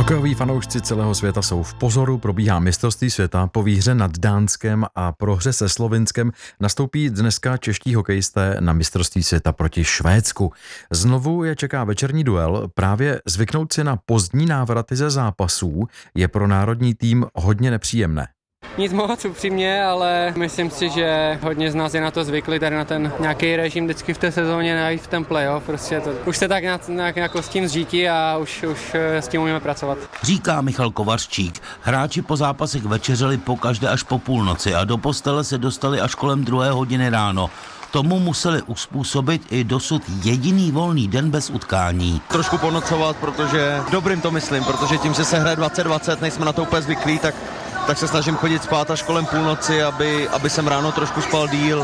Hokejoví fanoušci celého světa jsou v pozoru, probíhá mistrovství světa. Po výhře nad Dánskem a prohře se Slovinskem nastoupí dneska čeští hokejisté na mistrovství světa proti Švédsku. Znovu je čeká večerní duel. Právě zvyknout si na pozdní návraty ze zápasů je pro národní tým hodně nepříjemné. Nic moc upřímně, ale myslím si, že hodně z nás je na to zvykli, tady na ten nějaký režim vždycky v té sezóně, najít v ten playoff, prostě to. Už se tak nějak jako s tím zžítí a už s tím umíme pracovat. Říká Michal Kovařčík. Hráči po zápasech večeřeli pokaždé až po půlnoci a do postele se dostali až kolem 2 hodiny ráno. Tomu museli uspůsobit i dosud jediný volný den bez utkání. Trošku ponocovat, protože dobrým to myslím, protože tím, že se hraje 20-20, nejsme na to úplně zvyklí, tak se snažím chodit spát až kolem půlnoci, aby jsem ráno trošku spal díl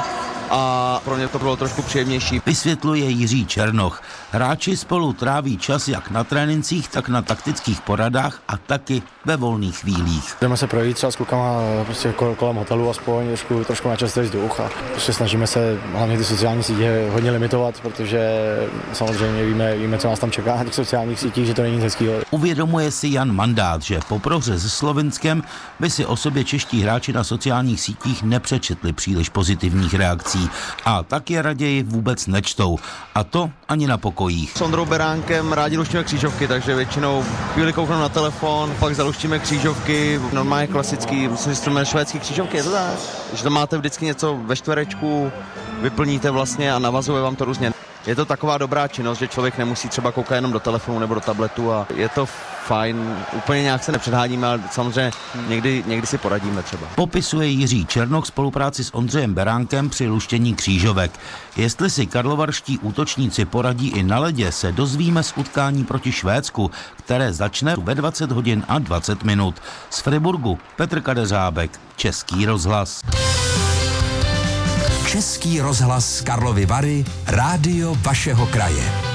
a pro mě to bylo trošku příjemnější. Vysvětluje Jiří Černoch. Hráči spolu tráví čas jak na trénincích, tak na taktických poradách a taky ve volných chvílích. Jdeme se projít třeba s klukama prostě kolem hotelu aspoň, trošku na čerstvý vzduch a prostě snažíme se hlavně ty sociální sítě hodně limitovat, protože samozřejmě víme, co nás tam čeká na těch sociálních sítích, že to není nic hezkýho. Uvědomuje si Jan Mandát, že po prohře se Slovinskem by si o sobě čeští hráči na sociálních sítích nepřečetli příliš pozitivních reakcí a tak je raději vůbec nečtou. A to ani na pokojích. S Ondrou Beránkem rádi luštíme křížovky, takže většinou chvíli kouknu na telefon, pak zaluštíme křížovky, normálně klasický, myslím, že se to jmenuje švédský křížovky, je to tak? Že tam máte vždycky něco ve čtverečku, vyplníte vlastně a navazuje vám to různě. Je to taková dobrá činnost, že člověk nemusí třeba koukat jenom do telefonu nebo do tabletu a je to fajn. Úplně nějak se nepředháníme, ale samozřejmě někdy si poradíme třeba. Popisuje Jiří Černoch spolupráci s Ondřejem Beránkem při luštění křížovek. Jestli si karlovarští útočníci poradí i na ledě, se dozvíme z utkání proti Švédsku, které začne ve 20 hodin a 20 minut. Z Friburgu Petr Kadeřábek, Český rozhlas. Český rozhlas Karlovy Vary, rádio vašeho kraje.